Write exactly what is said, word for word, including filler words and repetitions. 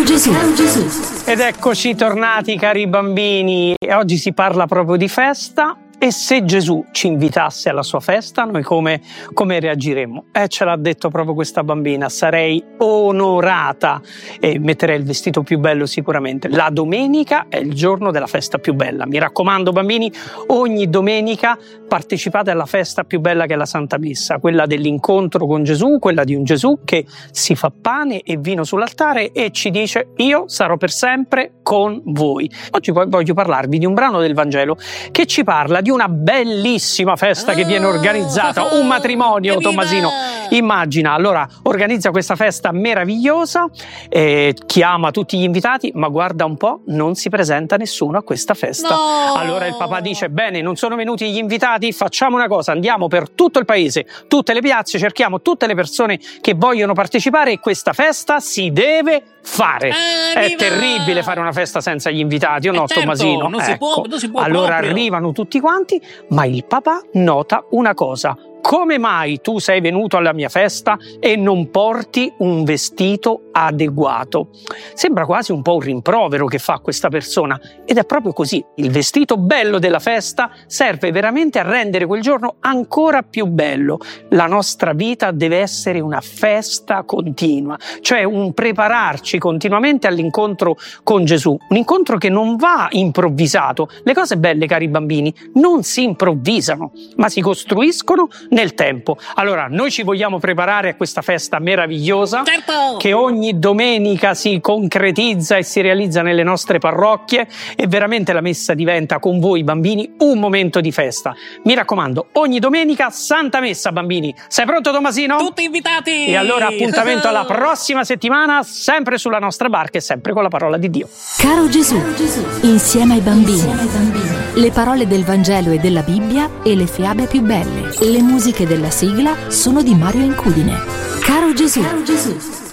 Gesù. Caro Gesù. Ed eccoci tornati, cari bambini, e oggi si parla proprio di festa. E se Gesù ci invitasse alla sua festa, noi come, come reagiremmo? Eh, ce l'ha detto proprio questa bambina: sarei onorata e metterei il vestito più bello sicuramente. La domenica è il giorno della festa più bella. Mi raccomando, bambini, ogni domenica partecipate alla festa più bella che è la Santa Messa, quella dell'incontro con Gesù, quella di un Gesù che si fa pane e vino sull'altare e ci dice: io sarò per sempre con voi. Oggi voglio parlarvi di un brano del Vangelo che ci parla di di una bellissima festa che viene organizzata, un matrimonio, Tommasino. Immagina, allora organizza questa festa meravigliosa, eh, chiama tutti gli invitati, ma guarda un po', non si presenta nessuno a questa festa. No. Allora il papà dice: bene, non sono venuti gli invitati, facciamo una cosa, andiamo per tutto il paese, tutte le piazze, cerchiamo tutte le persone che vogliono partecipare e questa festa si deve fare. Arriva. È terribile fare una festa senza gli invitati, o no, Eh certo, Tommasino? non si Ecco. può, non si può Allora proprio. arrivano tutti quanti, ma il papà nota una cosa: come mai tu sei venuto alla mia festa e non porti un vestito adeguato? Sembra quasi un po' un rimprovero che fa questa persona, ed è proprio così. Il vestito bello della festa serve veramente a rendere quel giorno ancora più bello. La nostra vita deve essere una festa continua, cioè un prepararci continuamente all'incontro con Gesù, un incontro che non va improvvisato. Le cose belle, cari bambini, non si improvvisano, ma si costruiscono nel tempo. Allora, noi ci vogliamo preparare a questa festa meravigliosa, Certo. che ogni domenica si concretizza e si realizza nelle nostre parrocchie, e veramente la messa diventa con voi bambini un momento di festa. Mi raccomando, ogni domenica Santa Messa, bambini. Sei pronto, Tommasino? Tutti invitati! E allora appuntamento alla prossima settimana, sempre sulla nostra barca e sempre con la parola di Dio. Caro Gesù, insieme ai bambini. Le parole del Vangelo e della Bibbia e le fiabe più belle. Le musiche della sigla sono di Mario Incudine. Caro Gesù. Caro Gesù.